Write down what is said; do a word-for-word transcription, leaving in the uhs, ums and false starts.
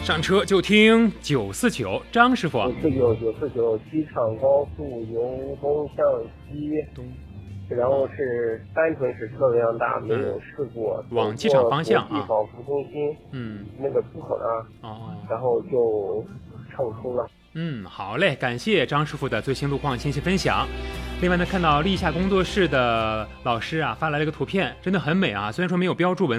上车就听九四九，张师傅。 九四九九四九，机场高速由东向西， 东， 然后是单纯是车辆大，没有事故。 往机场方向啊。 国际仿佛中心， 嗯， 那个出口呢？ 哦， 然后就畅通了。 嗯，好嘞，感谢张师傅的最新路况信息分享。另外呢，看到立夏工作室的老师啊发来了一个图片，真的很美啊，虽然说没有标注文。